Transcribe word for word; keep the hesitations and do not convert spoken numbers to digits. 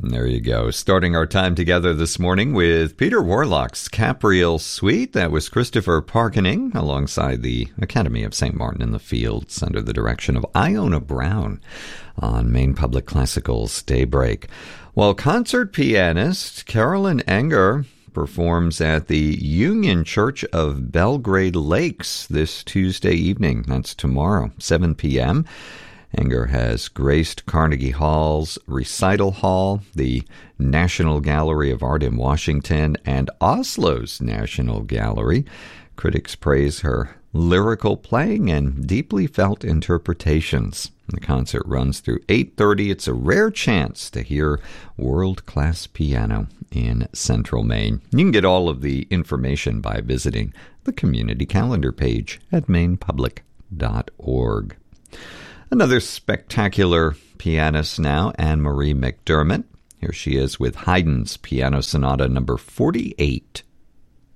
There you go. Starting our time together this morning with Peter Warlock's Capriel Suite. That was Christopher Parkening alongside the Academy of Saint Martin in the Fields under the direction of Iona Brown on Maine Public Classical's Daybreak. While concert pianist Carolyn Enger performs at the Union Church of Belgrade Lakes this Tuesday evening. That's tomorrow, seven p.m. Enger has graced Carnegie Hall's Recital Hall, the National Gallery of Art in Washington, and Oslo's National Gallery. Critics praise her lyrical playing and deeply felt interpretations. The concert runs through eight thirty. It's a rare chance to hear world-class piano in Central Maine. You can get all of the information by visiting the community calendar page at maine public dot org. Another spectacular pianist now, Anne-Marie McDermott. Here she is with Haydn's Piano Sonata number forty-eight.